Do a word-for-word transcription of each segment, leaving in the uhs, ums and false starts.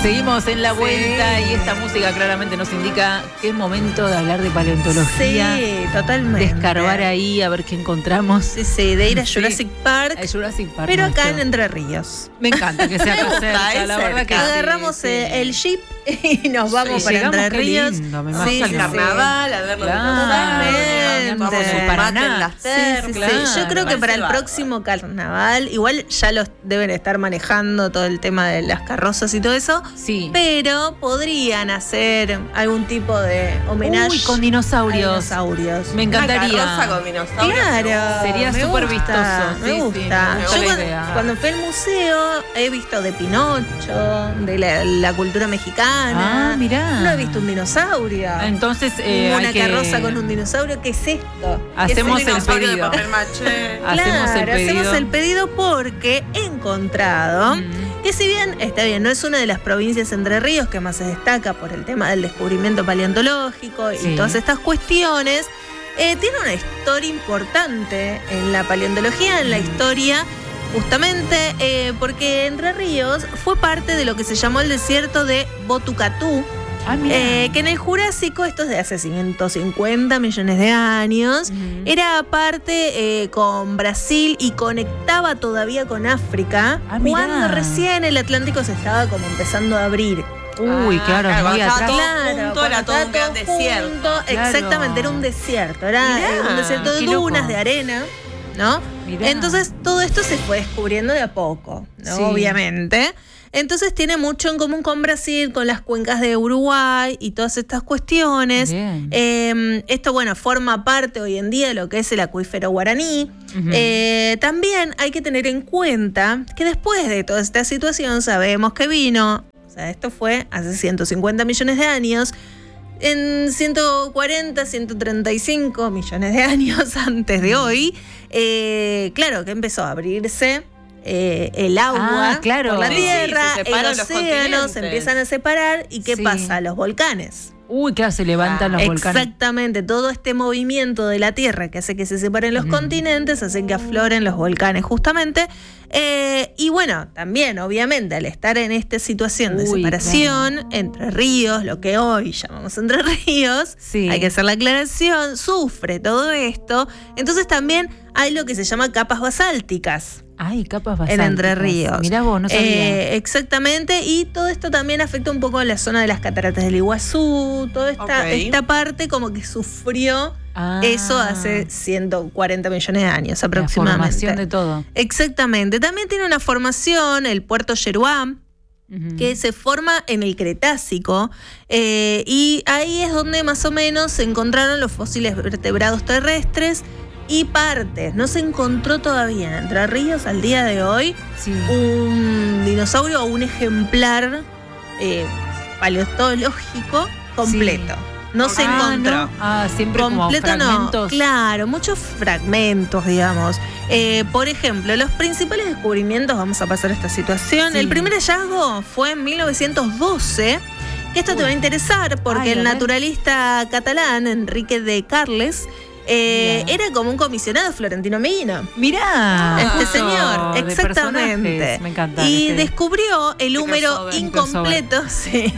Seguimos en la vuelta Sí. y esta música claramente nos indica que es momento de hablar de paleontología. Sí, totalmente. De escarbar ahí a ver qué encontramos. Sí, sí, de ir a Sí. Jurassic Park. A Jurassic Park. Pero acá nuestro. en Entre Ríos. Me encanta que sea Me acá gusta, cerca, es la verdad cerca. que sí, Agarramos sí. eh, el jeep y nos vamos Sí, para llegamos, Entre qué Ríos. lindo, me Sí, imagino. sí, al carnaval, a ver los Claro. dinosaurios, tomamos Totalmente. un mate en las Sí, sí, sí. termas. Yo creo que Parece para el bárbaro. próximo carnaval, igual ya los deben estar manejando todo el tema de las carrozas y todo eso, Sí. pero podrían hacer algún tipo de homenaje Uy, con a dinosaurios. dinosaurios. Me encantaría. Una carroza con dinosaurios. Claro, Sería me súper gusta, vistoso. Me Sí, sí, gusta. me Yo gusta la cuando, idea. cuando fui al museo he visto de Pinocho, de la, la cultura mexicana. Ah, mirá. No he visto un dinosaurio. Entonces, eh, Una hay que- carroza con un dinosaurio. ¿Qué es esto? Hacemos ¿Qué es el esto? Dinosaurio de pedido. papel maché. Hacemos el Claro, pedido. hacemos el pedido porque he encontrado Mm. que si bien está bien, no es una de las provincias Entre Ríos que más se destaca por el tema del descubrimiento paleontológico y Sí. todas estas cuestiones, eh, tiene una historia importante en la paleontología, en la historia, justamente eh, porque Entre Ríos fue parte de lo que se llamó el desierto de Botucatú, Ah, mira. eh, que en el Jurásico, esto es de hace ciento cincuenta millones de años, Ujú. era parte eh, con Brasil y conectaba todavía con África, Ah, mirá. cuando recién el Atlántico se estaba como empezando a abrir. Uy, Ah, claro, claro, muy cuando atrás. estaba todo junto, cuando era todo estaba un gran desierto. junto, Claro. Exactamente, era un desierto, era Mirá, eh, un desierto de qué loco. dunas, de arena, ¿no? Mirá. Entonces todo esto se fue descubriendo de a poco, ¿no? Sí. Obviamente. Entonces tiene mucho en común con Brasil, con las cuencas de Uruguay y todas estas cuestiones. Bien. Eh, esto, bueno, forma parte hoy en día de lo que es el acuífero guaraní. Ujú. Eh, también hay que tener en cuenta que después de toda esta situación sabemos que vino, o sea, esto fue hace ciento cincuenta millones de años, en ciento cuarenta, ciento treinta y cinco millones de años antes de hoy, eh, claro que empezó a abrirse eh, el agua Ah, claro. por la Sí, sí, tierra, se el separan los océano se continentes. empiezan a separar y ¿qué Sí. pasa? Los volcanes. Uy, claro, se levantan los volcanes. Exactamente, todo este movimiento de la Tierra que hace que se separen los Mm. continentes, hace que afloren los volcanes justamente. Eh, y bueno, también obviamente al estar en esta situación de Uy, separación entre ríos, lo que hoy llamamos Entre Ríos, Sí. hay que hacer la aclaración, sufre todo esto. Entonces también hay lo que se llama capas basálticas. Ay, capas En basálticas. Entre Ríos. Mirá vos, no sabía. Eh, exactamente, y todo esto también afecta un poco a la zona de las cataratas del Iguazú, toda esta, Ok. esta parte como que sufrió Ah, eso hace ciento cuarenta millones de años la aproximadamente. formación de todo. Exactamente, también tiene una formación, el puerto Yeruá, Ujú. que se forma en el Cretácico, eh, y ahí es donde más o menos se encontraron los fósiles vertebrados terrestres y partes. No se encontró todavía en Entre Ríos al día de hoy Sí. un dinosaurio o un ejemplar eh, paleontológico completo. No se Ah, encontró. ¿no? Ah, siempre Completo como no, fragmentos. claro, muchos fragmentos, digamos. Eh, por ejemplo, los principales descubrimientos, vamos a pasar a esta situación. Sí. El primer hallazgo fue en mil novecientos doce, que esto te va a interesar porque Ay, a el ver. naturalista catalán Enrique de Carles eh, Mirá. era como un comisionado florentino meguino. Mirá. Este justo señor, de exactamente. personajes. Me encanta. Y este. descubrió el Este número crossover. incompleto, sí,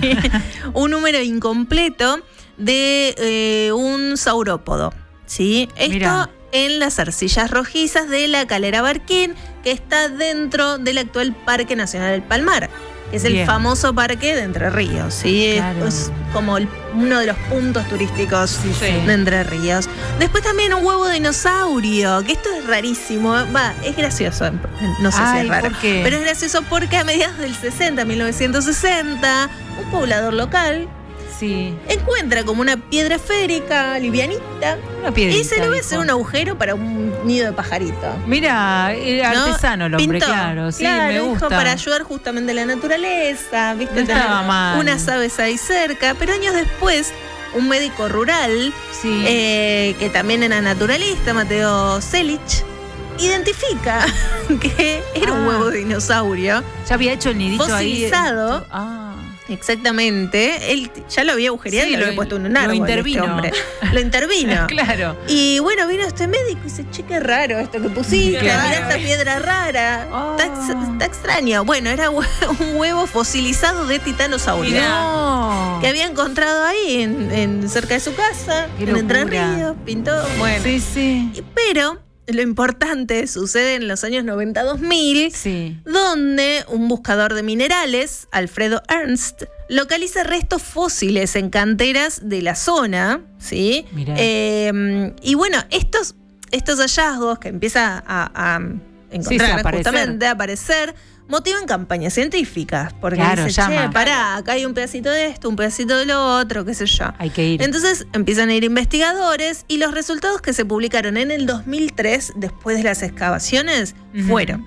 un número incompleto de eh, un saurópodo, ¿sí? Esto Mirá. en las arcillas rojizas de la Calera Barquín, que está dentro del actual Parque Nacional del Palmar, que es el Bien. famoso parque de Entre Ríos, ¿sí? Claro. Es como el- uno de los puntos turísticos Sí. de Entre Ríos. Después también un huevo de dinosaurio, que esto es rarísimo, va, es gracioso, no sé si Ay, es raro, ¿por qué? pero es gracioso porque a mediados del sesenta, mil novecientos sesenta, un poblador local Sí. encuentra como una piedra esférica, livianita, Una piedrita. y se le va a dijo. hacer un agujero para un nido de pajarito. Mira, era ¿No? artesano el hombre, Pintó. claro. Sí, Claro, me dijo, gusta. para ayudar justamente a la naturaleza, ¿viste? No Tener estaba mal. unas aves ahí cerca. Pero años después, un médico rural, Sí. eh, que también era naturalista, Mateo Selich, identifica que era un Ah. huevo de dinosaurio ya había hecho el nidito fosilizado. ahí. Ah. Exactamente. Él ya lo había agujereado Sí, y lo lo- había puesto en un lo árbol. intervino. Este hombre. Lo intervino. Claro. Y bueno, vino este médico y dice, che, qué raro esto que pusiste, Claro. mirá esta piedra rara. Oh. Está, ex- está extraño. Bueno, era hue- un huevo fosilizado de titanosaurio. No. Que había encontrado ahí, en, en- cerca de su casa, Qué en Entre locura. Ríos, pintó. Bueno. Sí, sí. Y- Pero lo importante sucede en los años noventa dos mil, Sí. donde un buscador de minerales, Alfredo Ernst, localiza restos fósiles en canteras de la zona, ¿sí? Mirá. Eh, y bueno, estos, estos hallazgos que empieza a, a encontrar, sí, a aparecer. justamente a aparecer, motivan campañas científicas, porque Claro, dicen, che, llama. pará, acá hay un pedacito de esto, un pedacito de lo otro, qué sé yo. Hay que ir. Entonces empiezan a ir investigadores y los resultados que se publicaron en el dos mil tres, después de las excavaciones, Ujú. fueron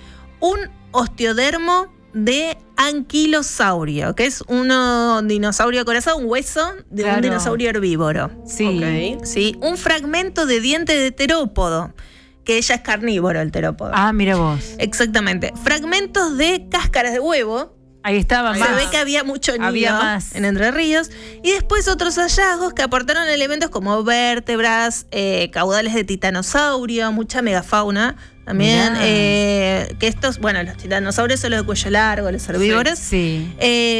un osteodermo de anquilosaurio, que es un dinosaurio acorazado, un hueso de Claro. un dinosaurio herbívoro. Sí. Ok. ¿Sí? Un fragmento de diente de terópodo, que ella es carnívoro, el terópodo. Ah, mira vos. Exactamente. Fragmentos de cáscaras de huevo. Ahí estaba Se más. ve que había mucho nido Había más. en Entre Ríos. Y después otros hallazgos que aportaron elementos como vértebras, eh, caudales de titanosaurio, mucha megafauna también. Mirá. eh, que estos, bueno, los titanosaurios son los de cuello largo, los herbívoros. Sí.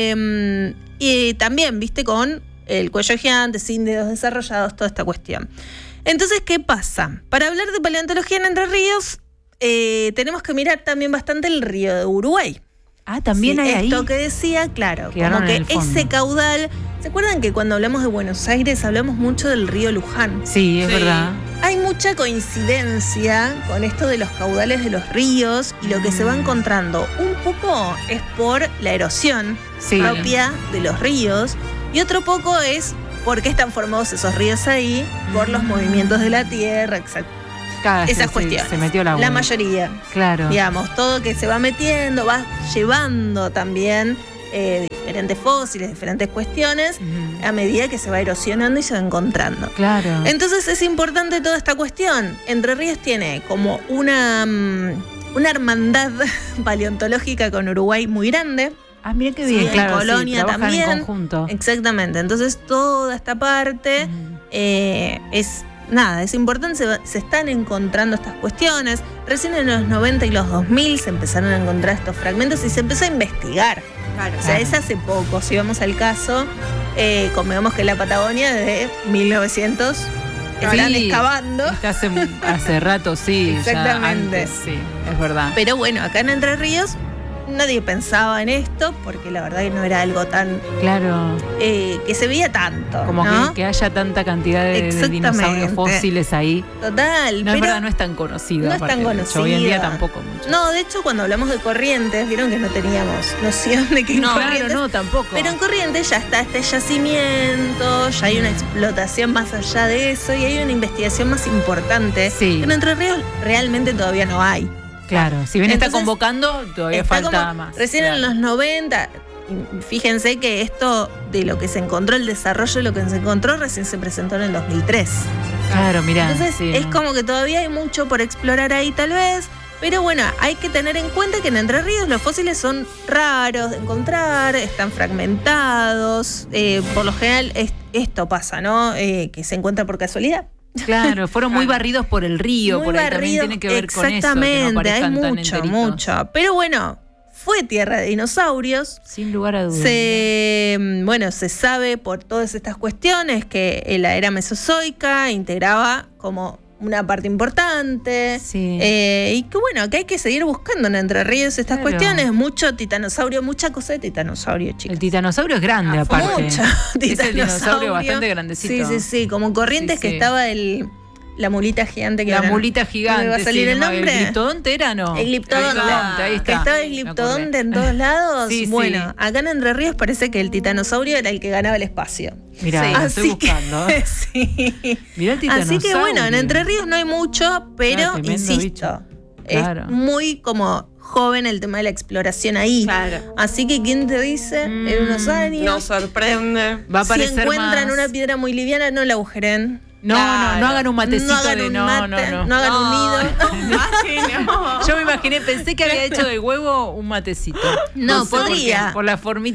Eh, y también, viste, con el cuello gigante, sin dedos desarrollados, toda esta cuestión. Entonces, ¿qué pasa? Para hablar de paleontología en Entre Ríos, eh, tenemos que mirar también bastante el río de Uruguay. Ah, también Sí, hay ahí. esto que decía, claro, Quedaron como que en el fondo. ese caudal. ¿Se acuerdan que cuando hablamos de Buenos Aires hablamos mucho del río Luján? Sí, es Sí. verdad. Hay mucha coincidencia con esto de los caudales de los ríos y lo que se va Mm. encontrando un poco es por la erosión Sí. propia de los ríos y otro poco es por qué están formados esos ríos ahí, por los Mm. movimientos de la tierra, exacto. Claro, Esas sí, sí, cuestiones. Se metió la La agua. mayoría. Claro. Digamos, todo que se va metiendo, va llevando también eh, diferentes fósiles, diferentes cuestiones, Ujú. a medida que se va erosionando y se va encontrando. Claro. Entonces es importante toda esta cuestión. Entre Ríos tiene como una, mm, una hermandad paleontológica con Uruguay muy grande. Ah, mira qué Sí, bien, en claro. Colonia sí, trabajan también. en conjunto. Exactamente. Entonces toda esta parte Ujú. eh, es nada, es importante, se, va- se están encontrando estas cuestiones. Recién en los noventa y los dos mil se empezaron a encontrar estos fragmentos y se empezó a investigar. Claro. O sea, Claro. es hace poco, si vamos al caso, eh, convengamos que la Patagonia desde mil novecientos están Sí. excavando. Está hace, hace rato, sí. ya Exactamente. antes, sí, es verdad. Pero bueno, acá en Entre Ríos nadie pensaba en esto porque la verdad que no era algo tan Claro. eh, que se veía tanto. Como ¿no? que, que haya tanta cantidad de, de Exactamente. dinosaurios fósiles ahí. Total. No es pero verdad, no es tan conocido. no es aparte, tan de hecho, Hoy en día conocida. tampoco mucho. No, de hecho, cuando hablamos de Corrientes, vieron que no teníamos noción de que en No, claro, Corrientes. no, tampoco. Pero en Corrientes ya está este yacimiento, ya hay una explotación más allá de eso y hay una investigación más importante. Sí. Que en Entre Ríos realmente todavía no hay. Claro, si bien está Entonces, convocando, todavía Está falta como más. Recién claro. en los noventa, y fíjense que esto de lo que se encontró, el desarrollo de lo que se encontró, recién se presentó en el dos mil tres. Claro, mirá. Entonces sí, es no. como que todavía hay mucho por explorar ahí tal vez, pero bueno, hay que tener en cuenta que en Entre Ríos los fósiles son raros de encontrar, están fragmentados, eh, por lo general es- esto pasa, ¿no? Eh, que se encuentra por casualidad. Claro, fueron muy barridos por el río, Muy por ahí también barridos, tiene que ver con eso. Que no exactamente, hay aparezcan tan mucho, enteritos. mucho. Pero bueno, fue tierra de dinosaurios. Sin lugar a dudas. Se, bueno, se sabe por todas estas cuestiones que la era mesozoica integraba como una parte importante. Sí. Eh, y que bueno, que hay que seguir buscando en Entre Ríos estas Claro. cuestiones. Mucho titanosaurio, mucha cosa de titanosaurio, chicos. El titanosaurio es grande, Ah, aparte. Mucho Es el dinosaurio bastante grandecito. Sí, sí, sí. Como Corrientes Sí, que sí. estaba el, la mulita gigante que La ahora- mulita gigante. ¿me va a salir sí, el no, nombre? ¿El gliptodonte era no? El gliptodonte. ahí está. Que estaba el Me gliptodonte acordé. en todos lados. Sí, sí. Bueno, acá en Entre Ríos parece que el titanosaurio era el que ganaba el espacio. Mirá, Sí. lo Así estoy buscando. que, sí. Mirá el titanosaurio. Así que bueno, en Entre Ríos no hay mucho, pero Ah, tremendo insisto, bicho. es Claro. muy como joven el tema de la exploración ahí. Claro. Así que, ¿quién te dice? Mm, en unos años, Nos sorprende. Va a si aparecer encuentran más. una piedra muy liviana, no la agujeren. No, no, no Claro. hagan un matecito no hagan de un no, mate, no, no. no hagan un nido. no. Yo me imaginé, pensé que había hecho del huevo un matecito. No, sé por qué, podría. Por la formita.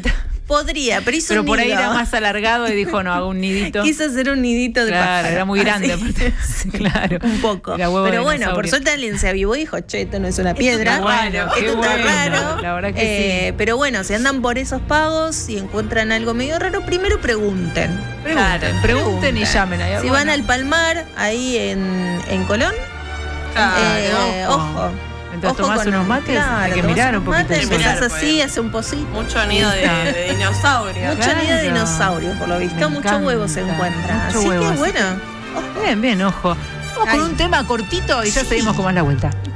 Podría, pero hizo Pero un por ahí nido. era más alargado y dijo, no, hago un nidito. Quiso hacer un nidito de Claro, pájaro. era muy grande aparte. Quiso hacer un nidito de Claro, pájaro. era muy grande Así. aparte. Sí, claro. Un poco. Era huevo de Pero bueno, por dinosaurio. suerte alguien se avivó y dijo, che, esto no es una piedra. está bueno, esto qué está bueno, raro. la verdad que Eh, pero bueno, si andan por esos pagos y encuentran algo medio raro, primero pregunten. Pregunten, Claro, pregunten y llamen. Ahí, Si bueno. van al Palmar, ahí en, en Colón, Claro, eh, ojo. ojo. Mientras Ojo tomás con- unos mates, claro, hay que tomás mirar un unos poquito. mates, el mirar, empezás sol. pues. así, hace un pocito. Mucho nido de, de dinosaurio. Mucho nido de Claro. dinosaurio, por lo visto. Me Mucho encanta. huevo se encuentra. Mucho Así huevo, que así bueno. Bien, bien, ojo. Vamos Ay. con un tema cortito y ya Sí. seguimos con más la vuelta.